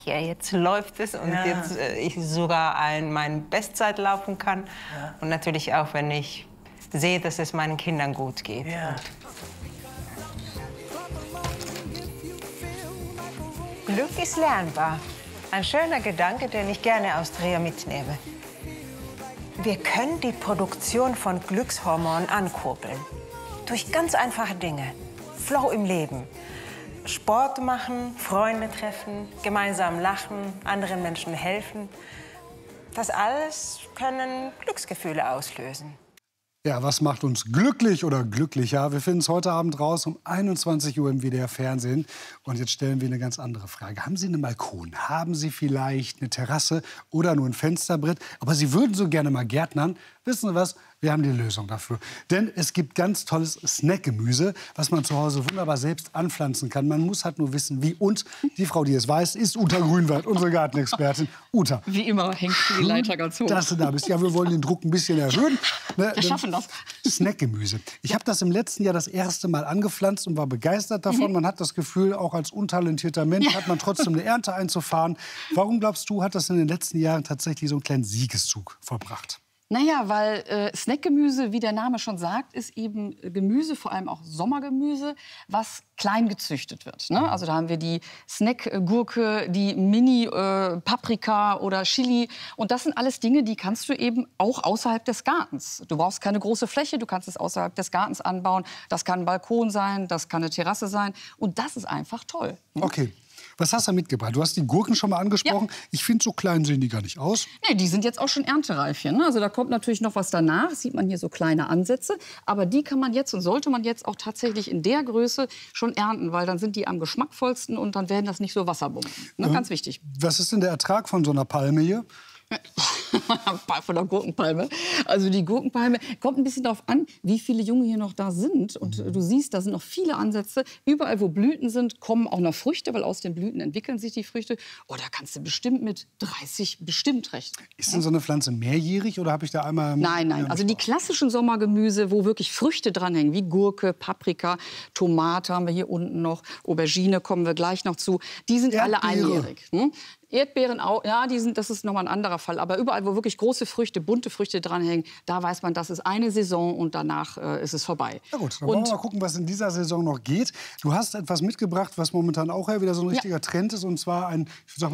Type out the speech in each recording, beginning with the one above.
Ja, jetzt läuft es und jetzt ich sogar meine Bestzeit laufen kann. Ja. Und natürlich auch, wenn ich sehe, dass es meinen Kindern gut geht. Ja. Glück ist lernbar. Ein schöner Gedanke, den ich gerne aus Trier mitnehme. Wir können die Produktion von Glückshormonen ankurbeln. Durch ganz einfache Dinge. Flow im Leben. Sport machen, Freunde treffen, gemeinsam lachen, anderen Menschen helfen. Das alles können Glücksgefühle auslösen. Ja, was macht uns glücklich oder glücklicher? Wir finden es heute Abend raus um 21 Uhr im WDR Fernsehen. Und jetzt stellen wir eine ganz andere Frage. Haben Sie einen Balkon? Haben Sie vielleicht eine Terrasse oder nur ein Fensterbrett? Aber Sie würden so gerne mal gärtnern. Wissen Sie was? Wir haben die Lösung dafür. Denn es gibt ganz tolles Snackgemüse, was man zu Hause wunderbar selbst anpflanzen kann. Man muss halt nur wissen, wie. Und die Frau, die es weiß, ist Uta Grünwald, unsere Gartenexpertin. Uta. Wie immer hängt die Leiter ganz hoch. Dass du da bist. Ja, wir wollen den Druck ein bisschen erhöhen. Ne? Wir schaffen das. Snackgemüse. Ich habe das im letzten Jahr das erste Mal angepflanzt und war begeistert davon. Man hat das Gefühl, auch als untalentierter Mensch hat man trotzdem eine Ernte einzufahren. Warum glaubst du, hat das in den letzten Jahren tatsächlich so einen kleinen Siegeszug vollbracht? Naja, weil Snackgemüse, wie der Name schon sagt, ist eben Gemüse, vor allem auch Sommergemüse, was klein gezüchtet wird. Ne? Also da haben wir die Snackgurke, die Mini-Paprika oder Chili. Und das sind alles Dinge, die kannst du eben auch außerhalb des Gartens. Du brauchst keine große Fläche, du kannst es außerhalb des Gartens anbauen. Das kann ein Balkon sein, das kann eine Terrasse sein. Und das ist einfach toll. Ne? Okay. Was hast du mitgebracht? Du hast die Gurken schon mal angesprochen. Ja. Ich finde, so klein sehen die gar nicht aus. Nee, die sind jetzt auch schon erntereif hier. Ne? Also da kommt natürlich noch was danach. Sieht man hier so kleine Ansätze. Aber die kann man jetzt und sollte man jetzt auch tatsächlich in der Größe schon ernten. Weil dann sind die am geschmackvollsten und dann werden das nicht so Wasserbomben. Ne? Ganz wichtig. Was ist denn der Ertrag von so einer Palme hier? Von der Gurkenpalme. Also die Gurkenpalme kommt ein bisschen darauf an, wie viele Junge hier noch da sind. Und du siehst, da sind noch viele Ansätze. Überall, wo Blüten sind, kommen auch noch Früchte, weil aus den Blüten entwickeln sich die Früchte. Oh, da kannst du bestimmt mit 30 bestimmt rechnen. Ist denn so eine Pflanze mehrjährig oder habe ich da einmal... Nein. Also die klassischen Sommergemüse, wo wirklich Früchte dranhängen, wie Gurke, Paprika, Tomate haben wir hier unten noch, Aubergine kommen wir gleich noch zu, die sind alle einjährig. Erdbeeren auch, ja, das ist nochmal ein anderer Fall. Aber überall, wo wirklich große Früchte, bunte Früchte dranhängen, da weiß man, das ist eine Saison und danach ist es vorbei. Na gut, dann wollen wir mal gucken, was in dieser Saison noch geht. Du hast etwas mitgebracht, was momentan auch wieder so ein richtiger Trend ist. Und zwar ein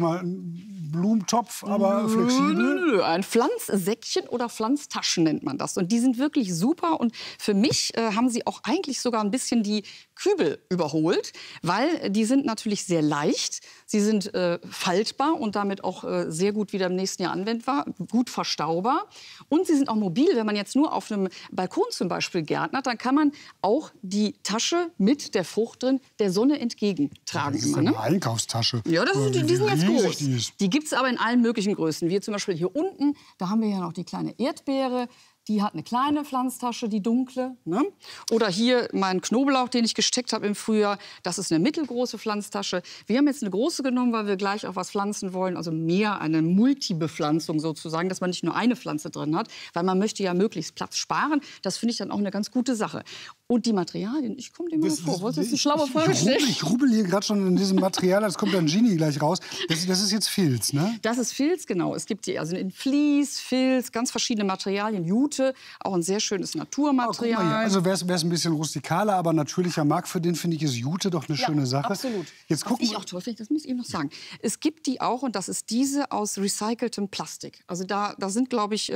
Blumentopf, aber flexibel. Ein Pflanzsäckchen oder Pflanztaschen nennt man das. Und die sind wirklich super. Und für mich haben sie auch eigentlich sogar ein bisschen die Kübel überholt, weil die sind natürlich sehr leicht. Sie sind faltbar und damit auch sehr gut wieder im nächsten Jahr anwendbar, gut verstaubar. Und sie sind auch mobil. Wenn man jetzt nur auf einem Balkon zum Beispiel gärtnert, dann kann man auch die Tasche mit der Frucht drin der Sonne entgegentragen. Das ist eine Einkaufstasche. Ja, die sind jetzt groß. Die gibt es aber in allen möglichen Größen. Wie zum Beispiel hier unten, da haben wir ja noch die kleine Erdbeere. Die hat eine kleine Pflanztasche, die dunkle. Ne? Oder hier mein Knoblauch, den ich gesteckt habe im Frühjahr. Das ist eine mittelgroße Pflanztasche. Wir haben jetzt eine große genommen, weil wir gleich auch was pflanzen wollen. Also mehr eine Multibepflanzung sozusagen, dass man nicht nur eine Pflanze drin hat. Weil man möchte ja möglichst Platz sparen. Das finde ich dann auch eine ganz gute Sache. Und die Materialien, ich komme dir mal vor. Was ist eine schlaue Frage? Ich rubbel hier gerade schon in diesem Material. Jetzt kommt dann Genie gleich raus. Das ist jetzt Filz, ne? Das ist Filz, genau. Es gibt die also in Vlies, Filz, ganz verschiedene Materialien. Jute, auch ein sehr schönes Naturmaterial. Mal, also wer es ein bisschen rustikaler, aber natürlicher mag, für den finde ich ist Jute doch eine schöne Sache. Absolut. Jetzt gucken ich auch toll finde, das muss ich eben noch sagen. Es gibt die auch, und das ist diese aus recyceltem Plastik. Also da sind, glaube ich,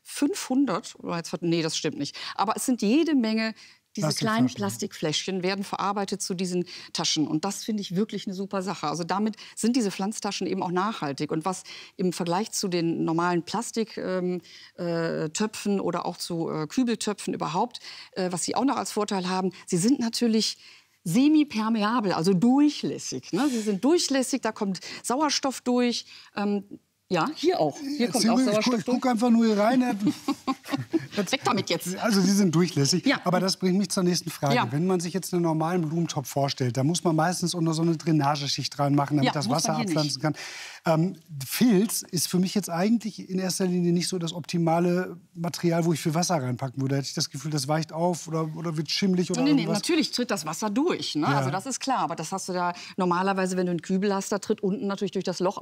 500. Nee, das stimmt nicht. Aber es sind jede Menge. Diese kleinen Plastikfläschchen werden verarbeitet zu diesen Taschen. Und das finde ich wirklich eine super Sache. Also damit sind diese Pflanztaschen eben auch nachhaltig. Und was im Vergleich zu den normalen Plastiktöpfen oder auch zu Kübeltöpfen überhaupt, was sie auch noch als Vorteil haben, sie sind natürlich semipermeabel, also durchlässig. Ne? Sie sind durchlässig, da kommt Sauerstoff durch. Ja, hier auch. Hier kommt auch Sauerstoff. Ich gucke einfach nur hier rein. Weg damit jetzt. Also Sie sind durchlässig. Ja. Aber das bringt mich zur nächsten Frage. Ja. Wenn man sich jetzt einen normalen Blumentopf vorstellt, da muss man meistens unter so eine Drainageschicht reinmachen, damit das Wasser abpflanzen kann. Filz ist für mich jetzt eigentlich in erster Linie nicht so das optimale Material, wo ich viel Wasser reinpacken würde. Hätte ich das Gefühl, das weicht auf oder wird schimmelig oder irgendwas? Natürlich tritt das Wasser durch. Ne? Ja. Also das ist klar. Aber das hast du da normalerweise, wenn du einen Kübel hast, da tritt unten natürlich durch das Loch